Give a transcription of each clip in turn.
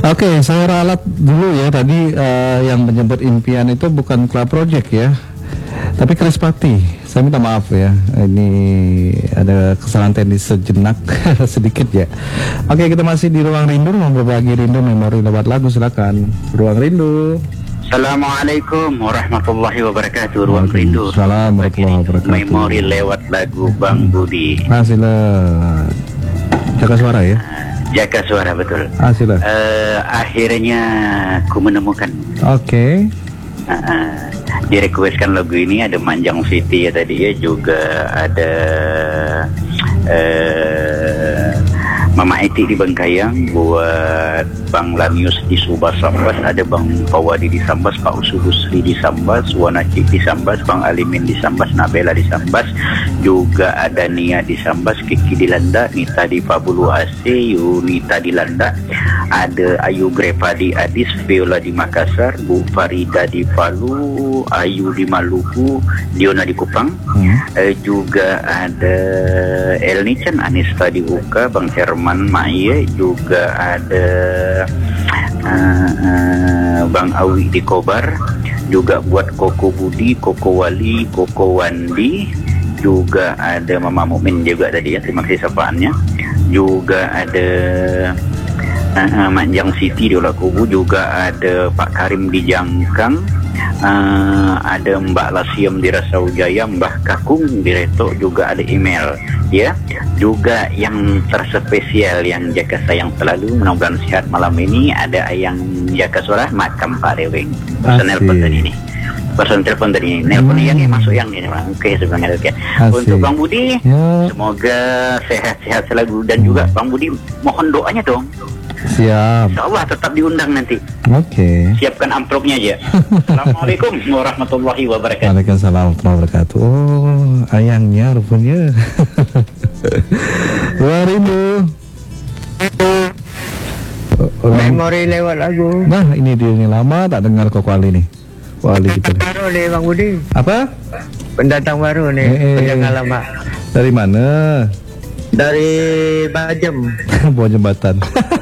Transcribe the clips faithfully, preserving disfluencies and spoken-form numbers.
Oke, saya ralat dulu ya. Tadi uh, yang menyebut impian itu bukan Club Project ya, tapi Krispati. Saya minta maaf ya, ini ada kesalahan teknis sejenak sedikit ya. Oke, kita masih di Ruang Rindu, mau berbagi rindu memori lewat lagu, silakan. Ruang Rindu. Assalamualaikum warahmatullahi wabarakatuh. Ruang Rindu. Assalamualaikum warahmatullahi wabarakatuh. Memori lewat lagu Bang Budi. Ah, sila. Jaga suara ya. Jaga suara, betul. Ah, sila. Uh, akhirnya aku menemukan. Oke. Okay. Uh, uh, direquestkan lagu ini ada Manjang City ya tadi ya, juga ada uh, Mama Eti di Bengkayang, buat Bang Lamius di Subas Sambas, ada Bang Pawadi di Sambas, Pak Usu Husli di Sambas, Wanacik di Sambas, Bang Alimin di Sambas, Nabela di Sambas, juga ada Nia di Sambas, Kiki di Landa, Nita di Pabulu A C, Yunita di Landa, ada Ayu Grepa di Adis, Viola di Makassar, Bu Farida di Palu, Ayu di Maluku, Diona di Kupang, hmm. eh, juga ada Elnichan Anista di Uka, Bang Herman Maye, juga ada uh, uh, Bang Awi di Kobar, juga buat Koko Budi, Koko Wali, Koko Wandi, juga ada Mama Mukmin juga tadi ya, terima kasih sapaannya, juga ada uh, uh, Manjang City di Olah Kubu, juga ada Pak Karim di Jangkang, uh, ada Mbak Lasiem di Rasaujaya, Mbah Kakung di Reto, juga ada email ya, juga yang terspesial yang jaga sayang selalu, mudah-mudahan sehat malam ini, ada yang jaga suara makam Pak Deweng. Pesan nelpon tadi ini, pesan telepon tadi ini, nelpon hmm. yang ini masuk yang ini, oke sebenarnya oke. Untuk Bang Budi, ya. Semoga sehat-sehat selalu, dan juga Bang Budi mohon doanya dong. Siap. Insya Allah tetap diundang nanti. Oke. Okay. Siapkan amplopnya aja. Assalamualaikum warahmatullahi wabarakatuh. Waalaikumsalam warahmatullahi wabarakatuh. Oh, ayangnya rupanya. Ruang Rindu. Memori lewat lagu. Nah, ini dia, ini lama tak dengar Koko Ali nih. Wali kita. Baru nih Bang Budi. Apa? Pendatang baru nih. Eh, pendengar lama. Dari mana? Dari Bajem. Bawah jembatan.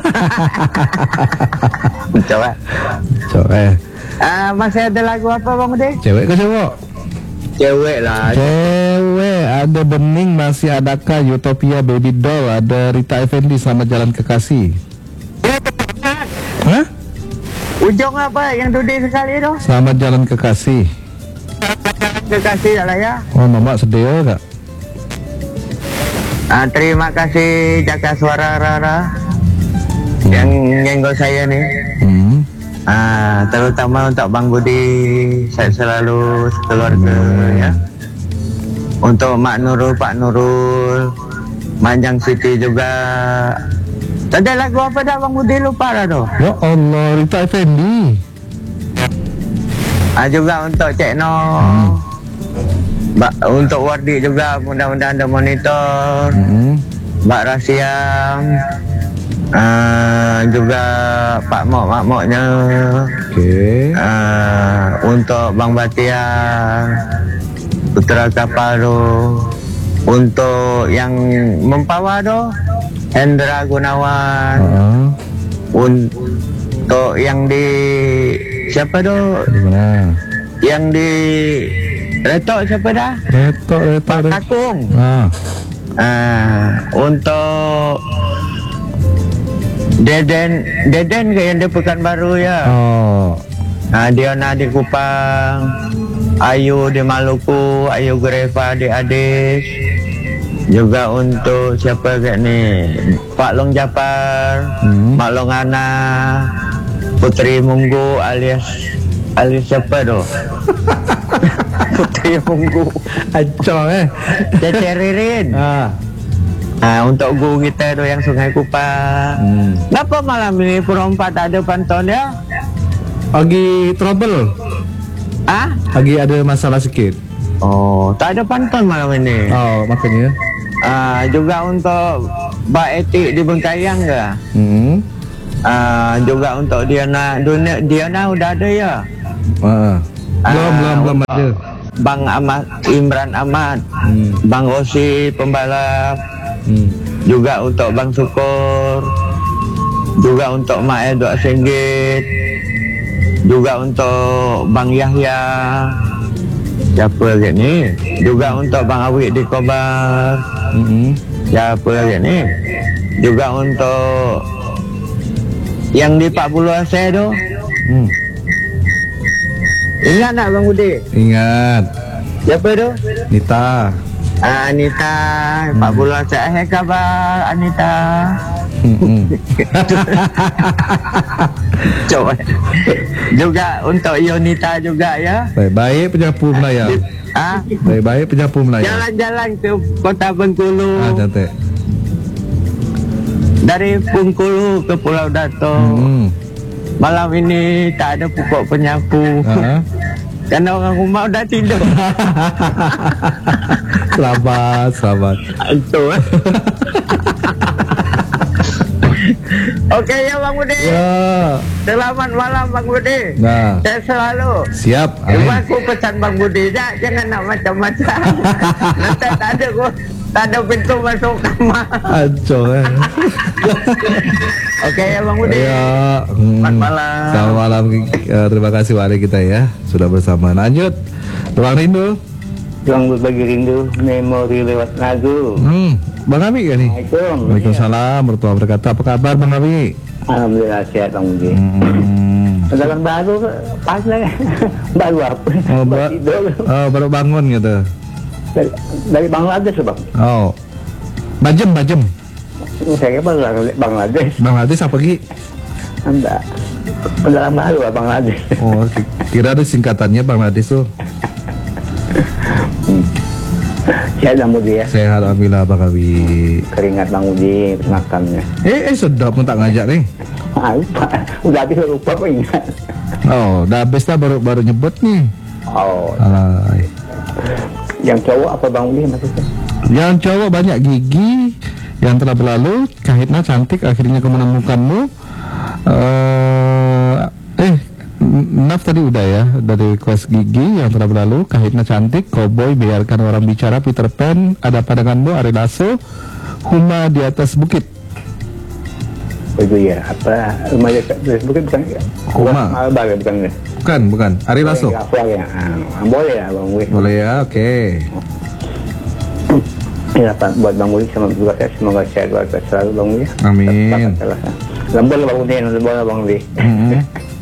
Coba. Coba. Eh. Uh, masih ada lagu apa Bang Budi? Cewek ke cowok? Cewek lah. Cewek. Ada Bening, masih adakah Utopia Baby Doll, ada Rita Effendi, Selamat Jalan Kekasih. Hah? Ujung apa yang duduk sekali itu? Selamat Jalan Kekasih. Kekasih lah ya. Oh, Mama sedih gak? Ah, terima kasih Jaga Suara Rara hmm. yang nyenggol saya nih. Hmm. Ah, terutama untuk Bang Budi, saya selalu sekeluarga hmm. ya. Untuk Mak Nurul, Pak Nurul, Manjang City juga. Ada lagu apa dah Bang Budi, lupa dah tuh. Ya Allah, Rita Effendi. Ah, juga untuk Cik No. Hmm. Mbak, untuk Wardi juga, mudah-mudahan ada monitor. Hmm. Mbak Rasiam, uh, juga Pak Mok, Mak Moknya. Oke. Okay. Uh, untuk Bang Batiar, Putra Kaparo, untuk yang Mempawa doh, Hendra Gunawan. Uh-huh. Untuk yang di siapa doh? Di mana? Yang di Retok siapa dah? Retok, Retok. Pak Kakung. Ah. Ah, untuk Deden, Deden ke yang di Pekanbaru ya. Oh. Ah, Diana di Kupang, Ayu di Maluku, Ayu Greva di Adis. Juga untuk siapa kayak ni? Pak Long Japar, hmm. Mak Long Ana, Putri Munggu alias alias siapa tu? Putri Munggu. Acong eh. Cece Ririn. Ah. Ah, untuk guru kita tu yang Sungai Kupang. Hmm. Kenapa malam ini Purompat tak ada pantun ya? Lagi trouble. Ah? Lagi ada masalah sikit. Oh, tak ada pantun malam ini. Oh, makanya. Ah, juga untuk Mbak Etik di Bengkayang ke? Hmm. Ah, juga untuk Diana, Diana, Diana udah ada ya? Ah. Belum, belum, belum ada. Bang Ahmad, Imran Ahmad, hmm. Bang Osi pembalap, hmm. juga untuk Bang Syukur, juga untuk Mak Edok Senggit, juga untuk Bang Yahya, siapa lagi ni, juga untuk Bang Awik di Kobar, Mm-hmm. siapa lagi ni, juga untuk yang di empat puluh Aceh tu. Hmm. Ingat tak Bang Budi? Ingat. Siapa tu? Nita. Ah, Anita, empat puluh Aceh, apa khabar Anita? Mm-mm. Coba. Juga untuk Yonita juga ya. Baik-baik penyapu Melayu. Ah, Baik-baik penyapu Melayu. jalan-jalan ke Kota Bengkulu. Ah, cantik. Dari Bengkulu ke Pulau Dato. Hmm. Malam ini tak ada pokok penyapu. Ah. Karena orang rumah udah tidur. Selamat, selamat. Itu. Okey ya Bang Budi. Ya. Selamat malam Bang Budi. Nah, Saya selalu. siap. Cuma Amin. aku pesan Bang Budi dah, jangan nak macam-macam. Nanti tak ada aku, tak ada pintu masuk kamar. Ancol eh. Okey ya Bang Budi. Ya. Hmm. Selamat malam. Selamat malam. Eh, terima kasih Wali kita ya sudah bersama. Lanjut. Ruang Rindu. Ruang berbagi rindu, memori lewat lagu. Hmm. Bang Abi kan nih? Assalamualaikum. Waalaikumsalam warahmatullahi wabarakatuh. Apa kabar Bang Abi? Alhamdulillah sehat Bang Budi. Hmm. Dalam baru pas lah. Baru apa? Oh, ba- Baru tidur. oh, baru bangun gitu. Dari, dari Bangladesh Bang. Oh. Bajem, bajem. Saya baru dari Bangladesh. Bangladesh apa Ki? Anda dalam baru lah Bangladesh. Oh, kira ada singkatannya Bangladesh tuh. Sehat Bang Budi ya. Sehat alhamdulillah Bang Abi. Keringat Bang Budi makannya. Eh, eh sedap pun tak ngajak nih. Ah, lupa. Udah habis lupa kok ingat. Oh, udah habis dah baru baru nyebut nih. Oh, Alay. yang cowok apa Bang Budi maksudnya? Yang cowok banyak gigi yang telah berlalu, Kahitna cantik akhirnya kau menemukanmu. Eh, eh Naf tadi udah ya dari quest gigi yang telah berlalu, Kahitna cantik, Cowboy biarkan orang bicara, Peter Pan, ada pandanganmu, Ari Lasso, Huma di atas bukit. Oh, itu ya, apa rumah dekat bukan bukan ya? Huma. Albar ya, bukan ya? Bukan, bukan. Ari Lasso. Apa ya? Ah, boleh ya Bang Budi. Boleh ya, oke. Ya, Pak, buat Bang Budi sama juga saya semoga sehat keluarga selalu Bang Budi. Amin. Lembut lah Bang Budi, lembut lah Bang Budi. Mm-hmm.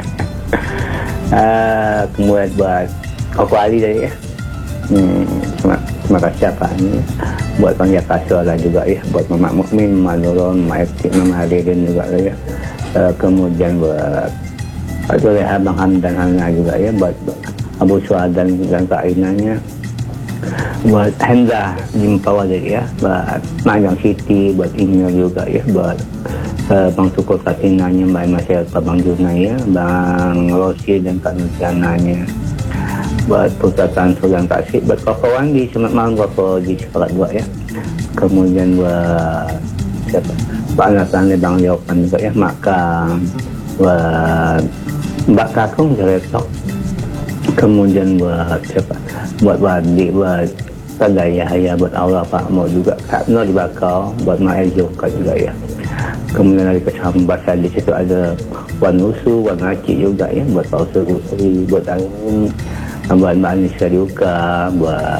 Ah, kemudian buat Koko Ali tadi ya. Hmm, terima, terima kasih apa ini buat Bang Yakasura juga ya, buat Mama Mukmin, Mama Nurul, Mama Efti, Mama Aridin juga lah ya. Uh, kemudian buat Pak Leha, Bang Hamdan Hana juga ya, buat Abu Suadan dan Kak Inanya, buat Henza Jimpawa tadi ya, buat Majang Siti, buat Inyo juga ya, buat uh, Bang Sukur Katinanya, Mbak Masyarakat, Bang Junai ya, Bang Rosi dan Kak Nurjananya, buat Pusatan Sulang Taksik, buat Koko Wandi, selamat malam Koko di sekolah dua ya. Kemudian buat siapa? Pak Nathan Bang Leopan juga ya, Mak Kang, buat Mbak Kakung Jeretok. Kemudian buat siapa? Buat Wadi, buat Tadaya ya, buat Allah Pak Mo juga, Kak Nur di Bakau, buat Mak Ejo juga ya. Kemudian dari kesambat di situ ada Wan Nusu, Wan Haji juga ya, buat Pak Usul Gusri, buat Alim, buat Mbak Anissa juga, buat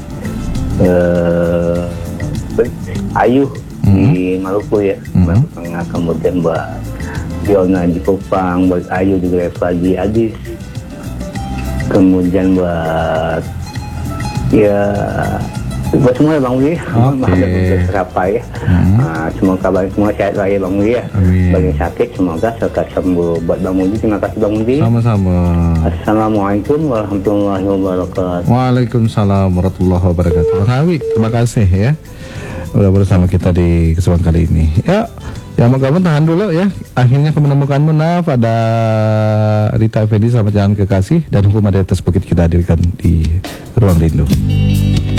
uh, Ayu di Maluku ya, Mm-hmm. kemudian buat Fiona di Kupang, buat Ayu di Greva di Adis, kemudian buat ya buat semua ya Bang Wi, Oke. berapa ya. Hmm. Uh, semoga bagi semua sehat raya Bang Wi ya. Amin. Bagi yang sakit semoga sehat sembuh. Buat Bang Wi terima kasih Bang Wi. Sama-sama. Assalamualaikum warahmatullahi wabarakatuh. Waalaikumsalam warahmatullahi wabarakatuh. Bang Hawi, terima kasih ya udah bersama kita di kesempatan kali ini. Ya, ya kamu tahan dulu ya. Akhirnya kamu menemukanmu Naf, ada Rita Effendi sama Jalan Kekasih dan Hukum di atas bukit kita hadirkan di Ruang Rindu.